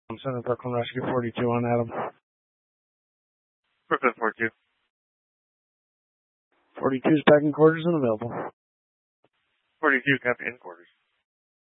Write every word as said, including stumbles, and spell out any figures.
Center Brooklyn Rescue forty-two on Adam. Brooklyn forty-two. forty-two is back in quarters and available. forty-two, copy in quarters.